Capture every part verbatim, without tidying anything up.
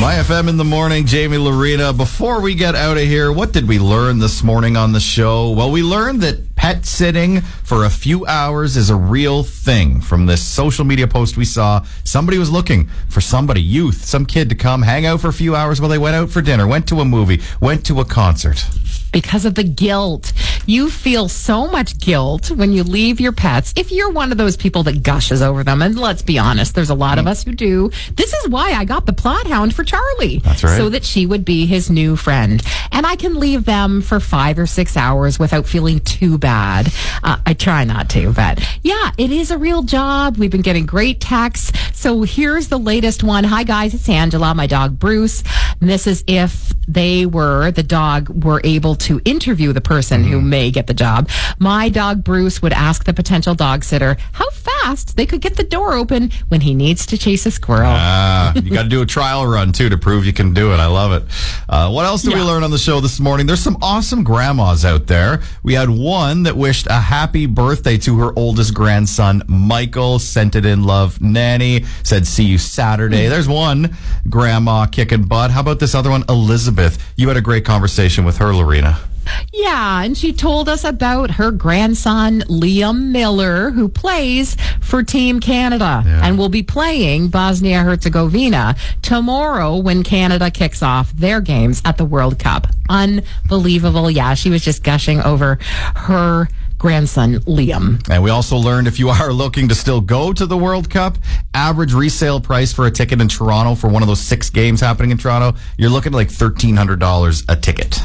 My F M in the morning, Jamie Lorena. Before we get out of here, what did we learn this morning on the show? Well, we learned that pet sitting for a few hours is a real thing. From this social media post we saw, somebody was looking for somebody, youth, some kid to come hang out for a few hours while they went out for dinner, went to a movie, went to a concert. Because of the guilt. You feel so much guilt when you leave your pets. If you're one of those people that gushes over them, and let's be honest, there's a lot of us who do. This is why I got the plot hound for Charlie. That's right. So that she would be his new friend. And I can leave them for five or six hours without feeling too bad. Uh, I try not to, but yeah, it is a real job. We've been getting great texts. So here's the latest one. Hi guys, it's Angela, my dog Bruce. And this is if they were, the dog were able to interview the person mm-hmm. who may get the job. My dog Bruce would ask the potential dog sitter how fast they could get the door open when he needs to chase a squirrel. Ah, you got to do a trial run too to prove you can do it. I love it. Uh, what else did yeah. we learn on the show this morning? There's some awesome grandmas out there. We had one that wished a happy birthday to her oldest grandson, Michael. Sent it in love. Nanny said, see you Saturday. Mm-hmm. There's one grandma kicking butt. How about this other one, Elizabeth? You had a great conversation with her, Lorena. Yeah, and she told us about her grandson, Liam Miller, who plays for Team Canada yeah. and will be playing Bosnia-Herzegovina tomorrow when Canada kicks off their games at the World Cup. Unbelievable. Yeah, she was just gushing over her grandson, Liam. And we also learned if you are looking to still go to the World Cup, average resale price for a ticket in Toronto for one of those six games happening in Toronto, you're looking at like thirteen hundred dollars a ticket.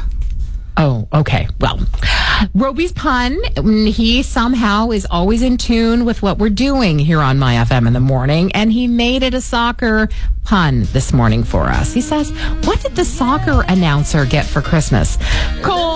Oh, okay. Well, Roby's pun, he somehow is always in tune with what we're doing here on My F M in the morning, and he made it a soccer pun this morning for us. He says, what did the soccer announcer get for Christmas? Cole